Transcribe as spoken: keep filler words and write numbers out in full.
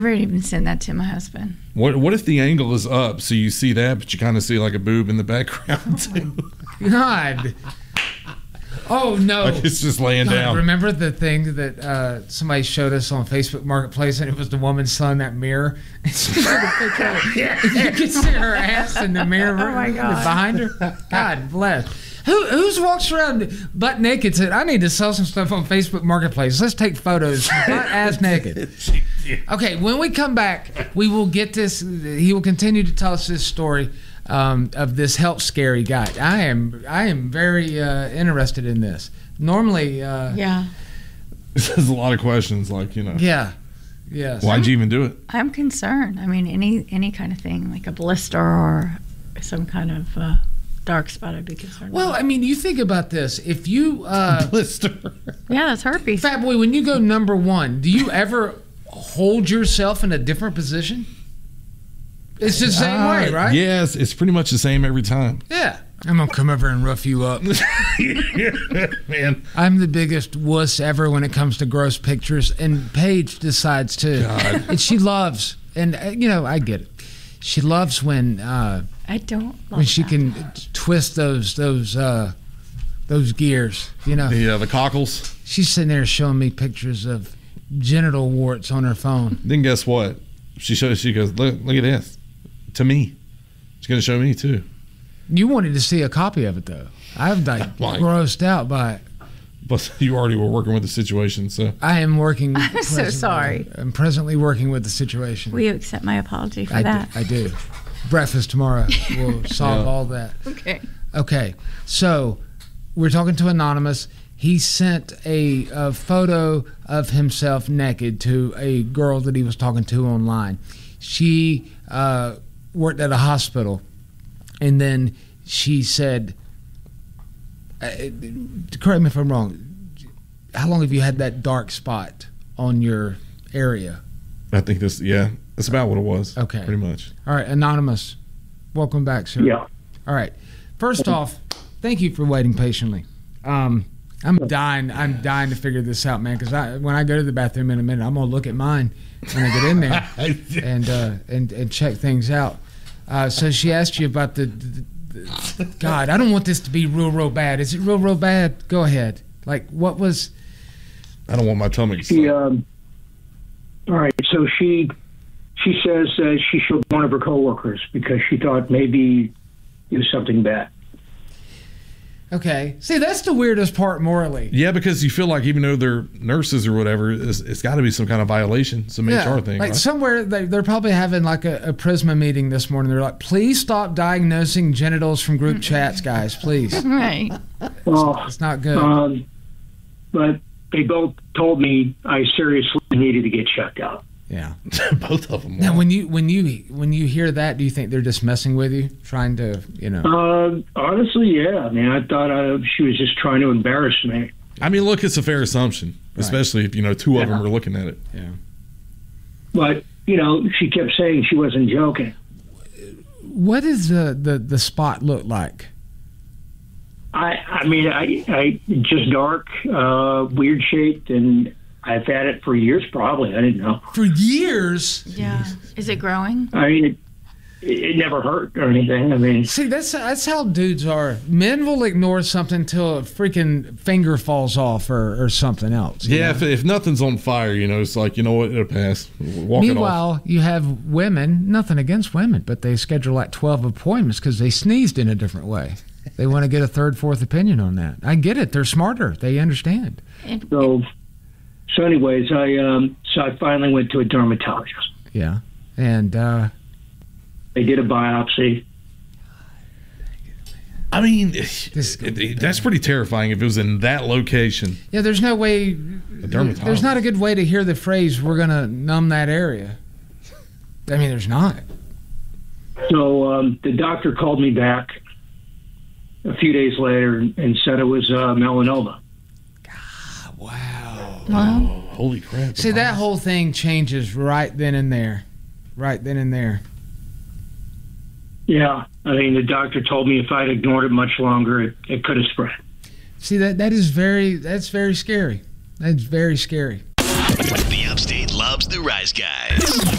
never even sent that to my husband. What What if the angle is up so you see that, but you kind of see like a boob in the background too? God. Oh, no. Like it's just laying God, down. Remember the thing that uh, somebody showed us on Facebook Marketplace, and it was the woman selling that mirror? And she took a picture of it. You could see her ass in the mirror Oh, my God. behind her. God bless. Who who's walks around butt naked said, I need to sell some stuff on Facebook Marketplace. Let's take photos butt ass naked. Okay, when we come back, we will get this. He will continue to tell us this story um, of this health scary guy. I am I am very uh, interested in this. Normally, uh, Yeah. There's a lot of questions, like you know. yeah, yes. Why'd you even do it? I'm concerned. I mean, any any kind of thing, like a blister or some kind of uh, dark spot, I'd be concerned Well, about. I mean, you think about this. If you, uh, Blister. Yeah, that's herpes. Fat Boy, when you go number one, do you ever hold yourself in a different position? It's the same Uh, way, right? Yes, it's pretty much the same every time. Yeah. I'm going to come over and rough you up. Man. I'm the biggest wuss ever when it comes to gross pictures, and Paige decides to. God. And she loves, and uh, you know, I get it. She loves when uh, I don't love when she that. can twist those those uh, those gears. You know, The uh, the cockles. she's sitting there showing me pictures of genital warts on her phone. Then guess what? She shows. She goes, look, look at this. To me, she's gonna show me too. You wanted to see a copy of it though. I'm like Like- grossed out by it. But you already were working with the situation, so I am working. I'm so presently- sorry. I'm presently working with the situation. Will you accept my apology for I that? Do, I do. Breakfast tomorrow will solve Yeah. all that. Okay. Okay, so we're talking to Anonymous. He sent a, a photo of himself naked to a girl that he was talking to online. She uh, worked at a hospital, and then she said, uh, correct me if I'm wrong, how long have you had that dark spot on your area? I think this. Yeah, that's about what it was. Okay. pretty much. All right, Anonymous, welcome back, sir. Yeah. All right. First off, thank you for waiting patiently. Um, I'm dying. I'm dying to figure this out, man. Because I, when I go to the bathroom in a minute, I'm gonna look at mine when I get in there and uh, and and check things out. Uh, so she asked you about the, the, the. God, I don't want this to be real, real bad. Is it real, real bad? Go ahead. Like, what was? I don't want my tummy. to She, suck. um, all right, so she she says uh, she showed one of her coworkers because she thought maybe it was something bad. Okay. See, that's the weirdest part morally. Yeah, because you feel like even though they're nurses or whatever, it's, it's got to be some kind of violation, some H R thing. Like right? somewhere they, they're probably having like a, a Prisma meeting this morning. They're like, please stop diagnosing genitals from group chats, guys. Please. Right. Well, It's not good. um, but they both told me I seriously needed to get checked out. Yeah. Both of them. Now, when you when you when you hear that, do you think they're just messing with you, trying to, you know? Uh, honestly, yeah. I mean, I thought uh, she was just trying to embarrass me. I mean, look, it's a fair assumption, especially if you know two of Yeah. them are looking at it. Yeah. But, you know, she kept saying she wasn't joking. What does the, the, the spot look like? I, I mean, I, I just dark, uh, weird shaped, and I've had it for years. Probably, I didn't know. For years. Yeah. Is it growing? I mean, it, it never hurt or anything. I mean, See, that's that's how dudes are. Men will ignore something till a freaking finger falls off or, or something else. you Yeah, know? if, if nothing's on fire, you know, it's like, you know what, it'll pass. Walk it off. Meanwhile, you have women, nothing against women, but they schedule like twelve appointments because they sneezed in a different way. They want to get a third, fourth opinion on that. I get it. They're smarter. They understand. It, so, so anyways, I, um, so I finally went to a dermatologist. Yeah. And, uh, They did a biopsy. I mean, This- it- it- that's pretty terrifying if it was in that location. yeah, there's no way. A dermatologist. There's not a good way to hear the phrase, we're going to numb that area. I mean, there's not. So um, the doctor called me back a few days later and, and said it was uh, melanoma. Wow. well, Holy crap. See, that whole thing changes right then and there. Right then and there. Yeah, I mean, the doctor told me if I'd ignored it much longer, it, it could have spread. See, that that is very, that's very scary. That's very scary. The Upstate loves the Rise Guys.